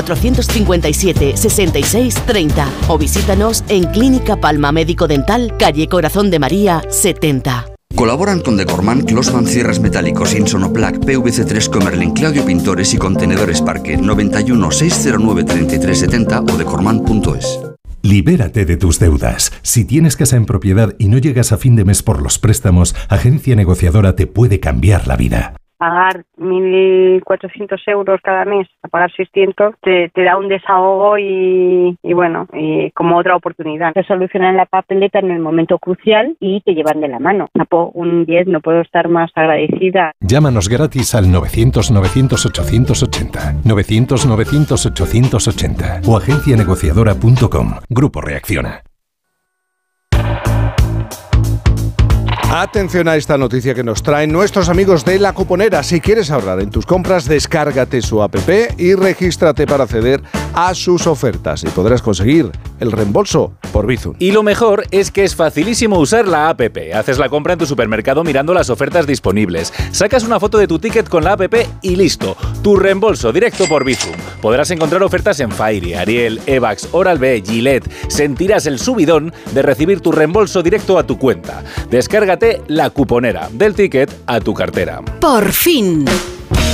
457 66 30 o visítanos en Clínica Palma Médico Dental, calle Corazón de María 70. Colaboran con Decorman, Closman Cierres Metálicos, Insonoplac, PVC3 Comerlin, Claudio Pintores y Contenedores Parque. 91 609 3370 o decorman.es. Libérate de tus deudas. Si tienes casa en propiedad y no llegas a fin de mes por los préstamos, Agencia Negociadora te puede cambiar la vida. Pagar 1.400 euros cada mes, a pagar 600, te da un desahogo y como otra oportunidad. Te solucionan la papeleta en el momento crucial y te llevan de la mano. Un 10, no puedo estar más agradecida. Llámanos gratis al 900-900-880, 900-900-880 o agencianegociadora.com. Grupo Reacciona. Atención a esta noticia que nos traen nuestros amigos de La Cuponera. Si quieres ahorrar en tus compras, descárgate su app y regístrate para acceder a sus ofertas y podrás conseguir el reembolso por Bizum. Y lo mejor es que es facilísimo usar la app. Haces la compra en tu supermercado mirando las ofertas disponibles. Sacas una foto de tu ticket con la app y listo. Tu reembolso directo por Bizum. Podrás encontrar ofertas en Fairy, Ariel, Evax, Oral-B, Gillette. Sentirás el subidón de recibir tu reembolso directo a tu cuenta. Descárgate La Cuponera, del ticket a tu cartera. ¡Por fin!